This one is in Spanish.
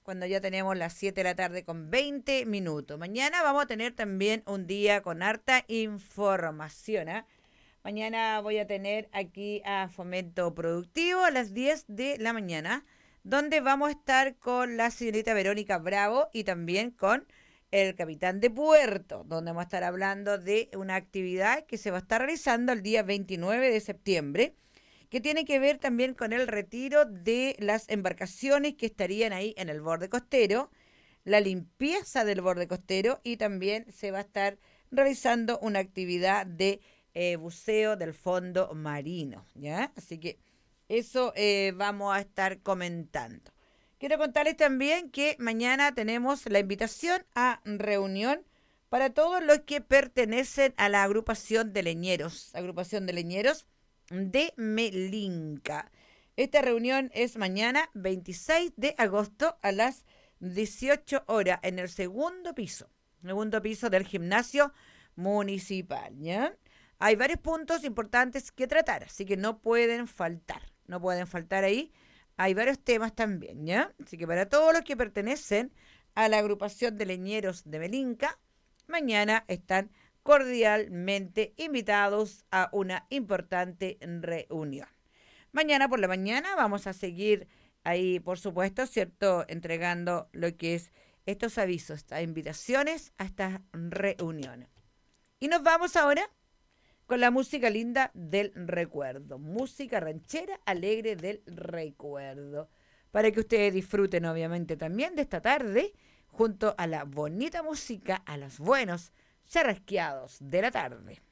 cuando ya tenemos las 7 de la tarde con 20 minutos. Mañana vamos a tener también un día con harta información, ¿ah? Mañana voy a tener aquí a Fomento Productivo a las 10 de la mañana, donde vamos a estar con la señorita Verónica Bravo y también con el capitán de puerto, donde vamos a estar hablando de una actividad que se va a estar realizando el día 29 de septiembre, que tiene que ver también con el retiro de las embarcaciones que estarían ahí en el borde costero, la limpieza del borde costero y también se va a estar realizando una actividad de buceo del fondo marino, ¿ya? Así que eso vamos a estar comentando. Quiero contarles también que mañana tenemos la invitación a reunión para todos los que pertenecen a la agrupación de leñeros de Melinca. Esta reunión es mañana 26 de agosto a las 18 horas en el segundo piso del gimnasio municipal, ¿ya? Hay varios puntos importantes que tratar, así que no pueden faltar ahí. Hay varios temas también, ¿ya? Así que para todos los que pertenecen a la agrupación de leñeros de Melinca, mañana están cordialmente invitados a una importante reunión. Mañana por la mañana vamos a seguir ahí, por supuesto, ¿cierto? Entregando lo que es estos avisos, estas invitaciones a estas reuniones. Y nos vamos ahora con la música linda del recuerdo, música ranchera alegre del recuerdo, para que ustedes disfruten obviamente también de esta tarde junto a la bonita música, a los buenos charrasqueados de la tarde.